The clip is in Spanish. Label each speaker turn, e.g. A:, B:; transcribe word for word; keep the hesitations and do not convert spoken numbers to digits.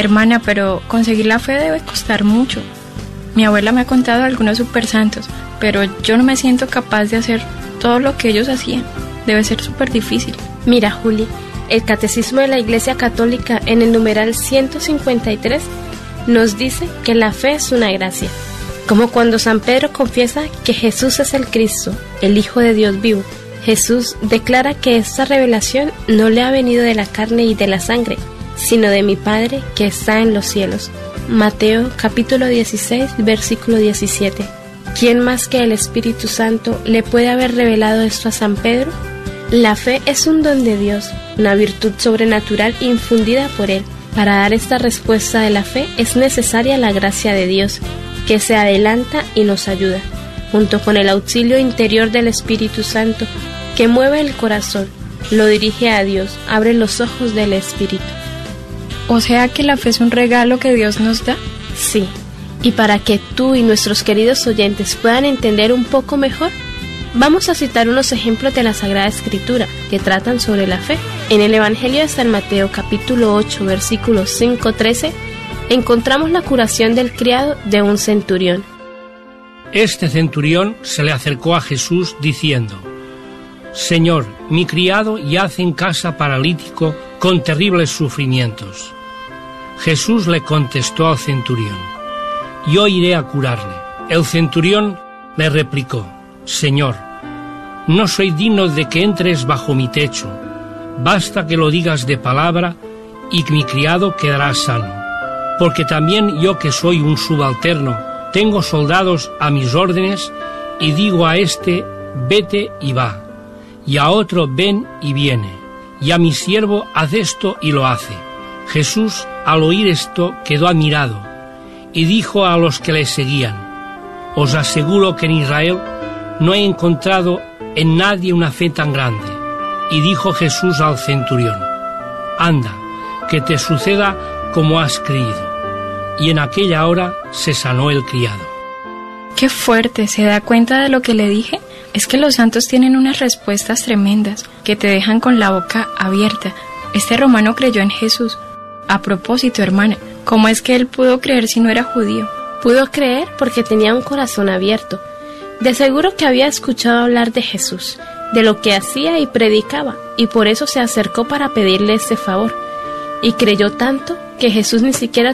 A: Hermana, pero conseguir la fe debe costar mucho. Mi abuela me ha contado algunos supersantos, pero yo no me siento capaz de hacer todo lo que ellos hacían. Debe ser súper difícil.
B: Mira, Juli, el Catecismo de la Iglesia Católica en el numeral ciento cincuenta y tres nos dice que la fe es una gracia. Como cuando San Pedro confiesa que Jesús es el Cristo, el Hijo de Dios vivo. Jesús declara que esta revelación no le ha venido de la carne y de la sangre, sino de mi Padre que está en los cielos. Mateo capítulo dieciséis, versículo diecisiete. ¿Quién más que el Espíritu Santo le puede haber revelado esto a San Pedro? La fe es un don de Dios, una virtud sobrenatural infundida por Él. Para dar esta respuesta de la fe es necesaria la gracia de Dios, que se adelanta y nos ayuda, junto con el auxilio interior del Espíritu Santo, que mueve el corazón, lo dirige a Dios, abre los ojos del Espíritu.
A: ¿O sea que la fe es un regalo que Dios nos da?
B: Sí, y para que tú y nuestros queridos oyentes puedan entender un poco mejor, vamos a citar unos ejemplos de la Sagrada Escritura que tratan sobre la fe. En el Evangelio de San Mateo, capítulo ocho, versículos cinco a trece, encontramos la curación del criado de un centurión.
C: Este centurión se le acercó a Jesús diciendo: Señor, mi criado yace en casa paralítico con terribles sufrimientos. Jesús le contestó al centurión: Yo iré a curarle. El centurión le replicó: Señor, no soy digno de que entres bajo mi techo. Basta que lo digas de palabra y mi criado quedará sano. Porque también yo, que soy un subalterno, tengo soldados a mis órdenes, y digo a este: vete y va, y a otro: ven y viene, y a mi siervo: haz esto y lo hace. Jesús, al oír esto, quedó admirado, y dijo a los que le seguían: Os aseguro que en Israel no he encontrado en nadie una fe tan grande. Y dijo Jesús al centurión: Anda, que te suceda como has creído. Y en aquella hora se sanó el criado.
A: ¡Qué fuerte! ¿Se da cuenta de lo que le dije? Es que los santos tienen unas respuestas tremendas que te dejan con la boca abierta. Este romano creyó en Jesús. A propósito, hermana, ¿cómo es que él pudo creer si no era judío?
B: Pudo creer porque tenía un corazón abierto. De seguro que había escuchado hablar de Jesús, de lo que hacía y predicaba, y por eso se acercó para pedirle ese favor. Y creyó tanto que Jesús ni siquiera